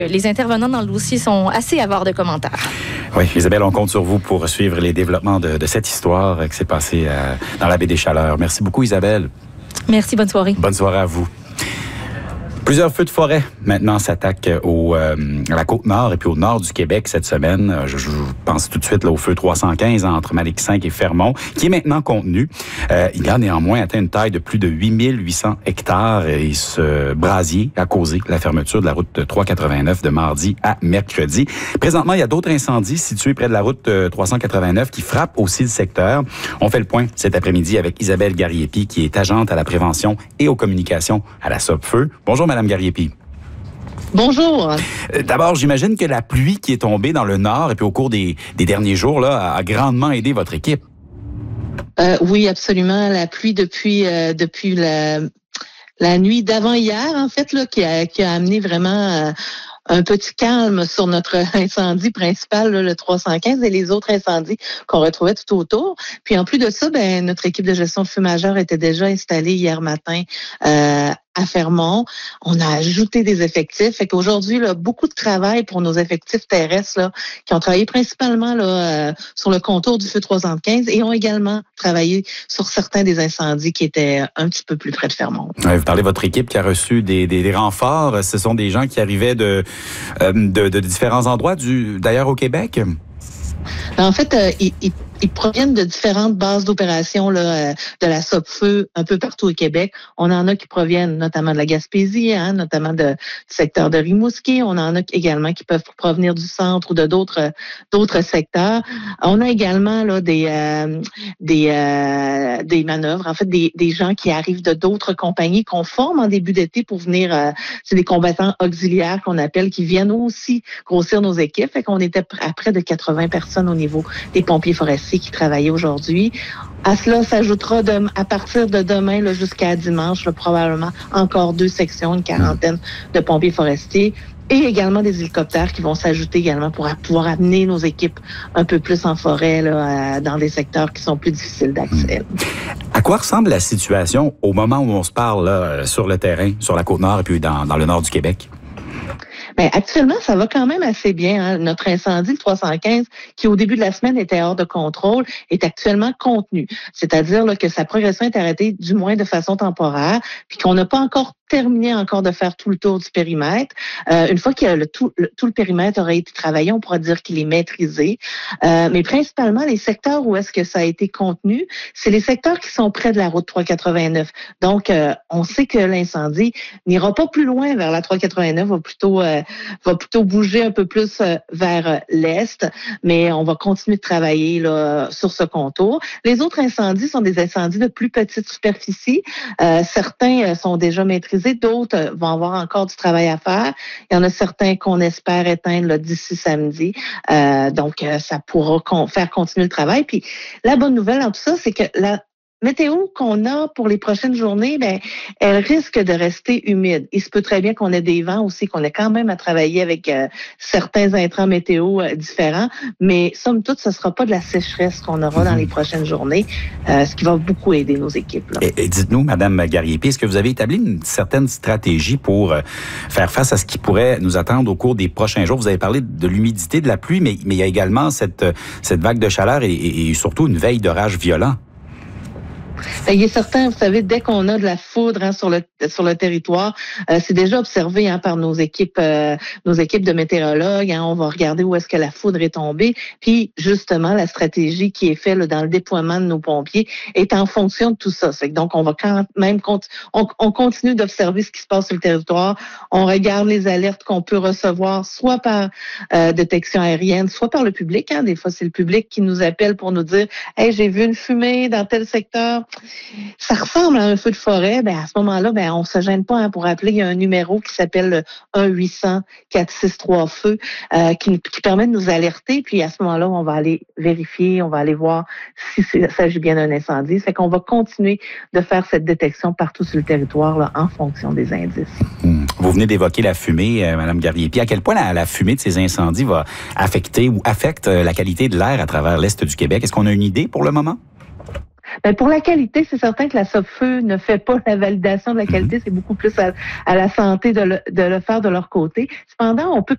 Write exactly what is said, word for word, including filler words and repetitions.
Les intervenants dans le dossier sont assez avares de commentaires. Oui, Isabelle, on compte sur vous pour suivre les développements de, de cette histoire qui s'est passée euh, dans la baie des Chaleurs. Merci beaucoup, Isabelle. Merci, bonne soirée. Bonne soirée à vous. Plusieurs feux de forêt maintenant s'attaquent au, euh, à la Côte-Nord et puis au nord du Québec cette semaine. Je, je pense tout de suite là, au feu trois cent quinze entre Maléccinq et Fermont, qui est maintenant contenu. Euh, il a néanmoins atteint une taille de plus de huit mille huit cents hectares et ce brasier a causé la fermeture de la route trois cent quatre-vingt-neuf de mardi à mercredi. Présentement, il y a d'autres incendies situés près de la route trois cent quatre-vingt-neuf qui frappent aussi le secteur. On fait le point cet après-midi avec Isabelle Gariepi, qui est agente à la prévention et aux communications à la Sopfeu. Bonjour, Madame Gariepi. Bonjour. D'abord, j'imagine que la pluie qui est tombée dans le nord et puis au cours des, des derniers jours là, a grandement aidé votre équipe. Euh, oui, absolument. La pluie depuis euh, depuis la, la nuit d'avant-hier, en fait, là, qui a, qui a amené vraiment euh, un petit calme sur notre incendie principal, là, le trois cent quinze, et les autres incendies qu'on retrouvait tout autour. Puis en plus de ça, ben notre équipe de gestion de feu majeur était déjà installée hier matin euh, à Fermont. On a ajouté des effectifs. Fait qu'aujourd'hui, là, beaucoup de travail pour nos effectifs terrestres là, qui ont travaillé principalement là, euh, sur le contour du feu trois cent quinze et ont également travaillé sur certains des incendies qui étaient un petit peu plus près de Fermont. Ouais, vous parlez de votre équipe qui a reçu des, des, des renforts. Ce sont des gens qui arrivaient de, euh, de, de différents endroits, du, d'ailleurs au Québec? En fait, euh, ils, ils Ils proviennent de différentes bases d'opération là, de la Sopfeu un peu partout au Québec. On en a qui proviennent notamment de la Gaspésie, hein, notamment de, du secteur de Rimouski. On en a également qui peuvent provenir du centre ou de d'autres d'autres secteurs. On a également là des euh, des euh, des manœuvres, en fait des, des gens qui arrivent de d'autres compagnies qu'on forme en début d'été pour venir. Euh, c'est des combattants auxiliaires qu'on appelle qui viennent aussi grossir nos équipes. Fait qu'on était à près de quatre-vingts personnes au niveau des pompiers forestiers qui travaillaient aujourd'hui. À cela s'ajoutera de, à partir de demain là, jusqu'à dimanche, là, probablement encore deux sections, une quarantaine de pompiers forestiers et également des hélicoptères qui vont s'ajouter également pour pouvoir amener nos équipes un peu plus en forêt là, dans des secteurs qui sont plus difficiles d'accès. À quoi ressemble la situation au moment où on se parle là, sur le terrain, sur la Côte-Nord et puis dans, dans le nord du Québec? Bien, actuellement, ça va quand même assez bien. Hein. Notre incendie, le trois cent quinze, qui au début de la semaine était hors de contrôle, est actuellement contenu. C'est-à-dire là, que sa progression est arrêtée, du moins de façon temporaire, puis qu'on n'a pas encore terminé encore de faire tout le tour du périmètre. Euh, une fois que le, tout, le, tout le périmètre aurait été travaillé, on pourra dire qu'il est maîtrisé. Euh, mais principalement, les secteurs où est-ce que ça a été contenu, c'est les secteurs qui sont près de la route trois cent quatre-vingt-neuf. Donc, euh, on sait que l'incendie n'ira pas plus loin vers la trois cent quatre-vingt-neuf, va plutôt euh, va plutôt bouger un peu plus euh, vers euh, l'est, mais on va continuer de travailler là, sur ce contour. Les autres incendies sont des incendies de plus petite superficie. Euh, certains euh, sont déjà maîtrisés. D'autres vont avoir encore du travail à faire. Il y en a certains qu'on espère éteindre là, d'ici samedi. Euh, donc, euh, ça pourra con- faire continuer le travail. Puis, la bonne nouvelle dans tout ça, c'est que la météo qu'on a pour les prochaines journées, ben, elle risque de rester humide. Il se peut très bien qu'on ait des vents aussi, qu'on ait quand même à travailler avec euh, certains intrants météo euh, différents, mais somme toute, ce ne sera pas de la sécheresse qu'on aura dans les prochaines journées, euh, ce qui va beaucoup aider nos équipes. Là. Et, et dites-nous, Madame Gariepi, est-ce que vous avez établi une certaine stratégie pour euh, faire face à ce qui pourrait nous attendre au cours des prochains jours? Vous avez parlé de l'humidité, de la pluie, mais, mais il y a également cette, cette vague de chaleur et, et, et surtout une veille d'orage violent. Bien, il est certain, vous savez, dès qu'on a de la foudre hein, sur le sur le territoire, euh, c'est déjà observé hein, par nos équipes euh, nos équipes de météorologues. Hein, on va regarder où est-ce que la foudre est tombée. Puis justement, la stratégie qui est faite là, dans le déploiement de nos pompiers est en fonction de tout ça. C'est que donc on va quand même on, on continue d'observer ce qui se passe sur le territoire. On regarde les alertes qu'on peut recevoir, soit par euh, détection aérienne, soit par le public. Hein. Des fois, c'est le public qui nous appelle pour nous dire hey, j'ai vu une fumée dans tel secteur. Ça ressemble à un feu de forêt. Ben à ce moment-là, ben on se gêne pas hein, pour appeler. Il y a un numéro qui s'appelle le un huit cents quatre six trois feu euh, qui, qui permet de nous alerter. Puis à ce moment-là, on va aller vérifier, on va aller voir si il s'agit bien d'un incendie. C'est qu'on va continuer de faire cette détection partout sur le territoire là, en fonction des indices. Mmh. Vous venez d'évoquer la fumée, euh, Mme Gariepi. À quel point la, la fumée de ces incendies va affecter ou affecte la qualité de l'air à travers l'Est du Québec? Est-ce qu'on a une idée pour le moment? Ben pour la qualité, c'est certain que la Sopfeu ne fait pas la validation de la qualité. C'est beaucoup plus à, à la santé de le, de le faire de leur côté. Cependant, on peut